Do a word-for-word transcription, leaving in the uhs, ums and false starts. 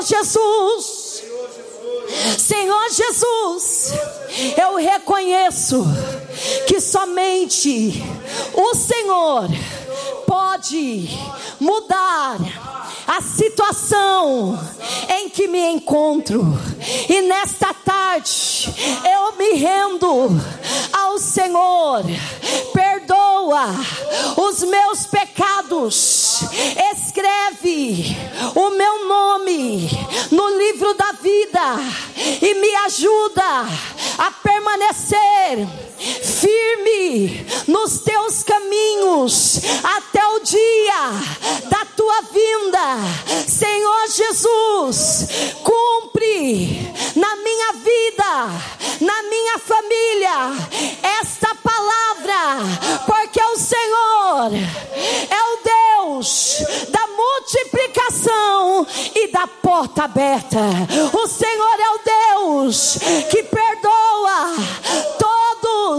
Jesus, Senhor Jesus, eu reconheço que somente o Senhor pode mudar a situação em que me encontro. E nesta tarde eu me rendo ao Senhor. Perdoa os meus pecados, escreve o meu nome no livro da vida e me ajuda a permanecer firme nos teus caminhos até o dia da tua vinda. Senhor Jesus, cumpre na minha vida, na minha família, esta palavra, porque o Senhor é o Deus da multiplicação e da porta aberta. O Senhor é o Deus que